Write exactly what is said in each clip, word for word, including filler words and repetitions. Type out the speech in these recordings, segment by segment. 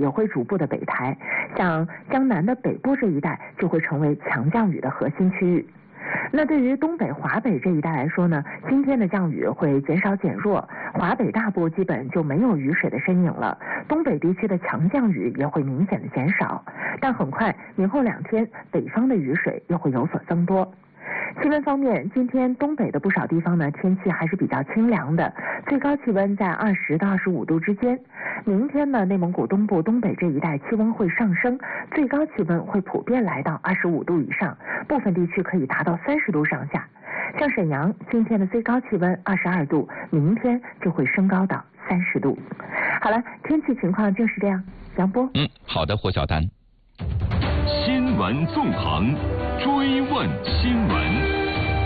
也会逐步的北抬，像江南的北部这一带就会成为强降雨的核心区域。那对于东北、华北这一带来说呢，今天的降雨会减少减弱，华北大部基本就没有雨水的身影了，东北地区的强降雨也会明显的减少，但很快明后两天北方的雨水又会有所增多。气温方面，今天东北的不少地方呢，天气还是比较清凉的，最高气温在二十到二十五度之间。明天呢，内蒙古东部、东北这一带气温会上升，最高气温会普遍来到二十五度以上，部分地区可以达到三十度上下。像沈阳今天的最高气温二十二度，明天就会升高到三十度。好了，天气情况就是这样。杨波， 嗯，好的，胡晓丹。 新闻纵横，追问新闻。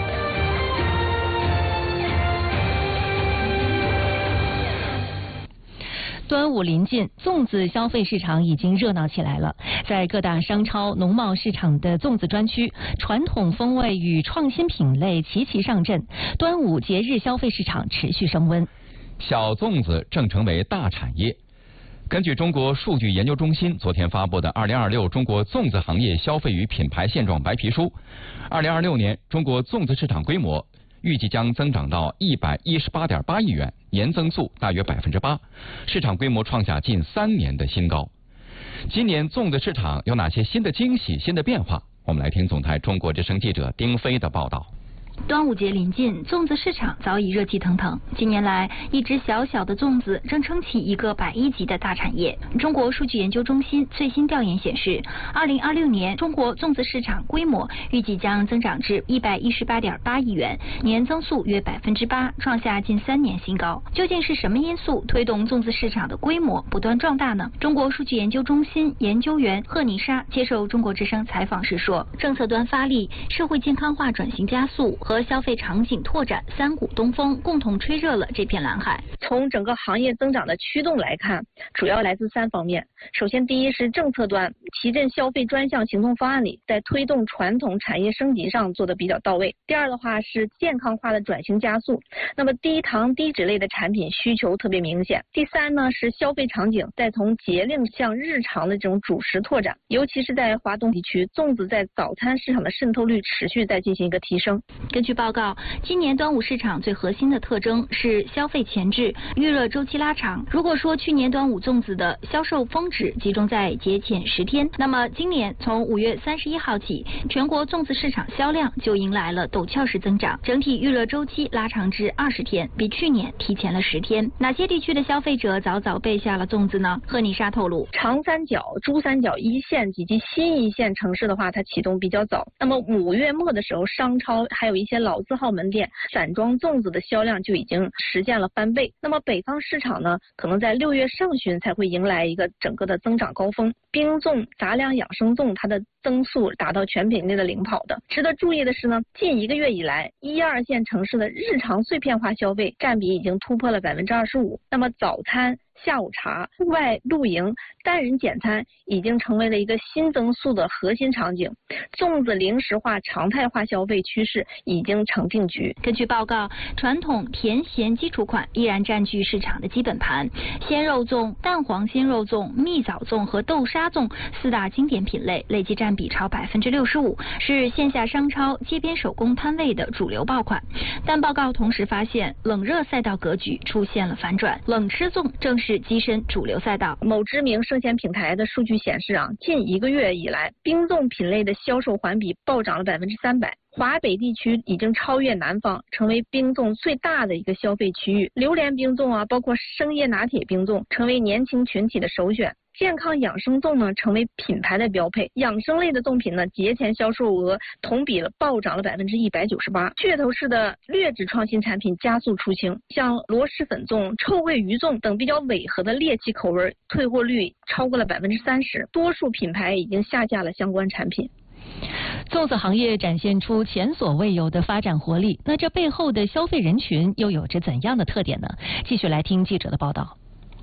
端午临近，粽子消费市场已经热闹起来了。在各大商超、农贸市场的粽子专区，传统风味与创新品类齐齐上阵，端午节日消费市场持续升温。 小粽子正成为大产业。根据中国数据研究中心昨天发布的《二零二六中国粽子行业消费与品牌现状白皮书》，二零二六年中国粽子市场规模预计将增长到一百一十八点八亿元，年增速大约百分之八，市场规模创下近三年的新高。今年粽子市场有哪些新的惊喜、新的变化？我们来听总台中国之声记者丁飞的报道。 端午节临近，粽子市场早已热气腾腾。近年来，一只小小的粽子正撑起一个百亿级的大产业。中国数据研究中心最新调研显示，二零二六年中国粽子市场规模预计将增长至一百一十八点八亿元，年增速约百分之八，创下近三年新高。究竟是什么因素推动粽子市场的规模不断壮大呢？中国数据研究中心研究员贺妮莎接受中国之声采访时说，政策端发力，社会健康化转型加速和消费场景拓展三股东风共同吹热了这片蓝海。 从整个行业增长的驱动来看，主要来自三方面。首先，第一是政策端，提振消费专项行动方案里在推动传统产业升级上做得比较到位。第二的话是健康化的转型加速，那么低糖低脂类的产品需求特别明显。第三呢是消费场景在从节令向日常的这种主食拓展，尤其是在华东地区，粽子在早餐市场的渗透率持续在进行一个提升。 根据报告，今年端午市场最核心的特征是消费前置，预热周期拉长。如果说去年端午粽子的销售峰值集中在节前十天，那么今年从五月三十一号起，全国粽子市场销量就迎来了陡峭式增长，整体预热周期拉长至二十天，比去年提前了十天。哪些地区的消费者早早备下了粽子呢？贺妮莎透露， 长三角、珠三角一线以及新一线城市的话，它启动比较早。那么五月末的时候，商超还有一些老字号门店散装粽子的销量就已经实现了翻倍。那么北方市场呢，可能在六月上旬才会迎来一个整个的增长高峰。冰粽、杂粮养生粽它的增速达到全品类的领跑的。值得注意的是呢，近一个月以来，一二线城市的日常碎片化消费占比已经突破了百分之二十五。那么早餐、下午茶、户外露营、单人简餐已经成为了一个新增速的核心场景，粽子零食化、常态化消费趋势已经成定局。 根据报告，传统甜咸基础款依然占据市场的基本盘，鲜肉粽、蛋黄鲜肉粽、蜜枣粽和豆沙粽四大经典品类累计占比超百分之六十五，是线下商超、街边手工摊位的主流爆款。但报告同时发现，冷热赛道格局出现了反转，冷吃粽正是跻身主流赛道。 某知名生鲜平台的数据显示啊，近一个月以来，冰粽品类的销售环比暴涨了百分之三百。华北地区已经超越南方，成为冰粽最大的一个消费区域。榴莲冰粽啊，包括生椰拿铁冰粽，成为年轻群体的首选。健康养生粽呢，成为品牌的标配。养生类的粽品呢，节前销售额同比了暴涨了百分之一百九十八。噱头式的劣质创新产品加速出清，像螺蛳粉粽、臭鳜鱼粽等比较违和的猎奇口味，退货率超过了百分之三十。多数品牌已经下架了相关产品。 粽子行业展现出前所未有的发展活力，那这背后的消费人群又有着怎样的特点呢？继续来听记者的报道。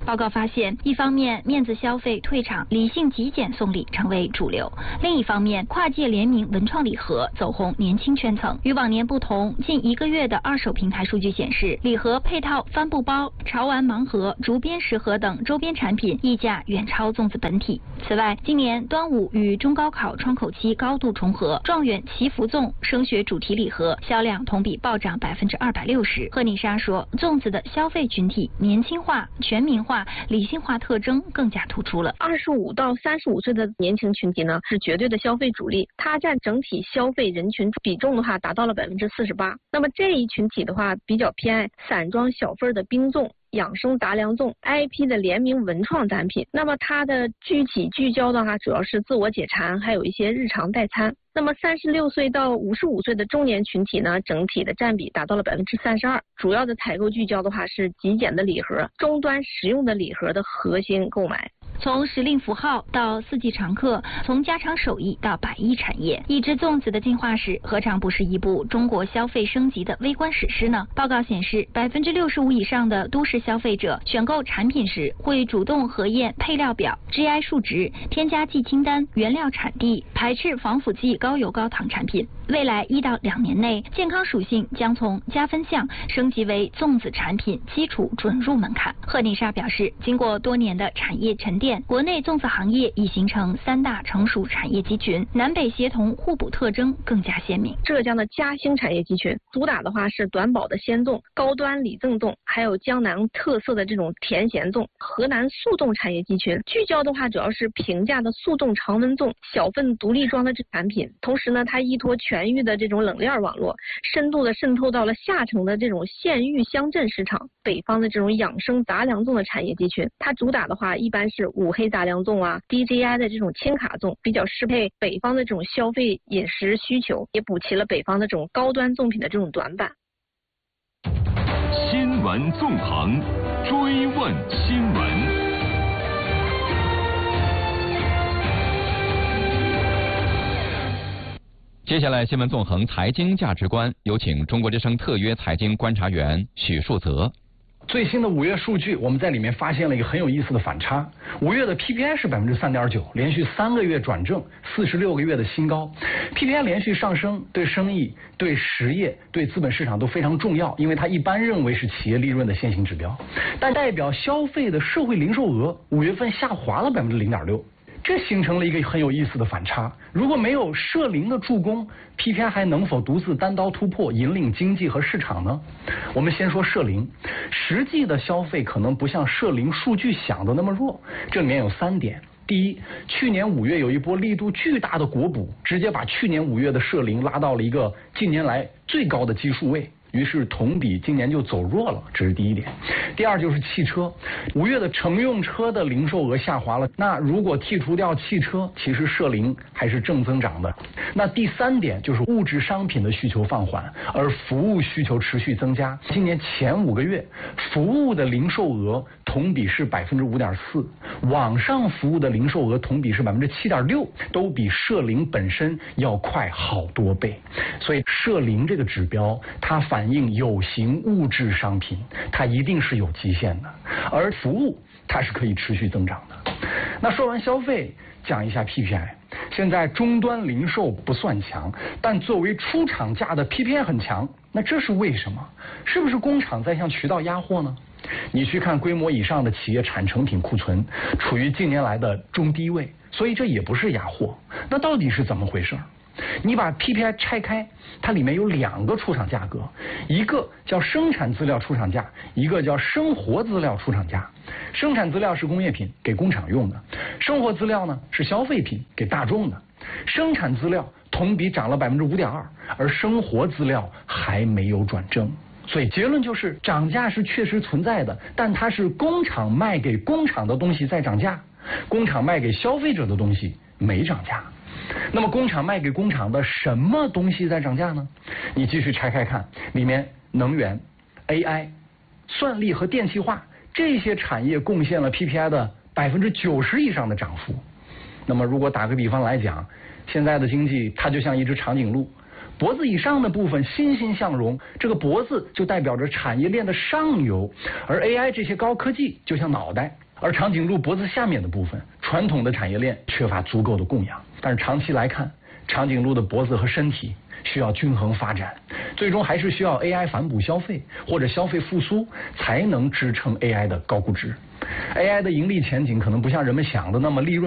报告发现，一方面面子消费退场、理性极简送礼成为主流，另一方面跨界联名文创礼盒走红年轻圈层。与往年不同，近一个月的二手平台数据显示，礼盒配套帆布包、潮玩盲盒、竹编食盒等周边产品溢价远超粽子本体。此外，今年端午与中高考窗口期高度重合，状元祈福粽升学主题礼盒销量同比暴涨百分之二百六十。贺丽莎说，粽子的消费群体年轻化、全民化、理性化特征更加突出了。 二十五到三十五岁的年轻群体呢，是绝对的消费主力，它占整体消费人群比重的话达到了百分之四十八。那么这一群体的话，比较偏爱散装小份的冰粽、养生杂粮粽、I P 的联名文创单品。那么它的具体聚焦的话，主要是自我解馋，还有一些日常代餐。那么三十六岁到五十五岁的中年群体呢，整体的占比达到了百分之三十二。主要的采购聚焦的话是极简的礼盒、终端实用的礼盒的核心购买。 从时令符号到四季常客，从家常手艺到百亿产业，一只粽子的进化史何尝不是一部中国消费升级的微观史诗呢？报告显示，百分之六十五以上的都市消费者选购产品时会主动核验配料表、G I 数值、添加剂清单、原料产地，排斥防腐剂、高油高糖产品。未来一到两年内，健康属性将从加分项升级为粽子产品基础准入门槛。贺丽莎表示，经过多年的产业沉淀，国内粽子行业已形成三大成熟产业集群，南北协同互补特征更加鲜明。 浙江的嘉兴产业集群主打的话是短保的鲜粽、高端礼赠粽，还有江南特色的这种甜咸粽。河南速冻产业集群聚焦的话主要是平价的速冻常温粽、小份独立装的产品，同时呢，它依托全域的这种冷链网络，深度的渗透到了下沉的这种县域乡镇市场。北方的这种养生杂粮粽的产业集群，它主打的话一般是五黑杂粮粽啊、D J I 的这种轻卡粽，比较适配北方的这种消费饮食需求，也补齐了北方的这种高端粽品的这种短板。 新闻纵横，追问新闻。 接下来新闻纵横财经价值观，有请中国之声特约财经观察员许树泽。 最新的五月数据，我们在里面发现了一个很有意思的反差。五月的 P P I 是百分之三点九，连续三个月转正，四十六个月的新高。P P I 连续上升，对生意、对实业、对资本市场都非常重要，因为它一般认为是企业利润的先行指标。但代表消费的社会零售额，五月份下滑了百分之零点六。这形成了一个很有意思的反差。如果没有社零的助攻 ，P P I 还能否独自单刀突破，引领经济和市场呢？我们先说社零，实际的消费可能不像社零数据想的那么弱。这里面有三点。第一，去年五月有一波力度巨大的国补，直接把去年五月的社零拉到了一个近年来最高的基数位。于是同比今年就走弱了，这是第一点。第二就是汽车，五月的乘用车的零售额下滑了，那如果剔除掉汽车，其实社零还是正增长的。那第三点就是物质商品的需求放缓，而服务需求持续增加。今年前五个月，服务的零售额同比是百分之五点四，网上服务的零售额同比是百分之七点六，都比社零本身要快好多倍。所以社零这个指标，它反反映有形物质商品，它一定是有极限的，而服务它是可以持续增长的。那说完消费，讲一下 P P I。现在终端零售不算强，但作为出厂价的 P P I 很强，那这是为什么？是不是工厂在向渠道压货呢？你去看规模以上的企业产成品库存处于近年来的中低位，所以这也不是压货。那到底是怎么回事？你把 P P I 拆开，它里面有两个出厂价格，一个叫生产资料出厂价，一个叫生活资料出厂价。生产资料是工业品，给工厂用的；生活资料呢是消费品，给大众的。生产资料同比涨了百分之五点二，而生活资料还没有转正。所以结论就是涨价是确实存在的，但它是工厂卖给工厂的东西在涨价，工厂卖给消费者的东西没涨价。那么工厂卖给工厂的什么东西在涨价呢？你继续拆开看，里面能源、A I、算力和电气化这些产业贡献了 P P I 的百分之九十以上的涨幅。那么如果打个比方来讲，现在的经济它就像一只长颈鹿， 脖子以上的部分欣欣向荣，这个脖子就代表着产业链的上游，而 A I 这些高科技就像脑袋。而长颈鹿脖子下面的部分，传统的产业链缺乏足够的供养。但是长期来看，长颈鹿的脖子和身体需要均衡发展，最终还是需要 A I 反哺消费或者消费复苏，才能支撑 A I 的高估值。A I 的盈利前景可能不像人们想的那么利润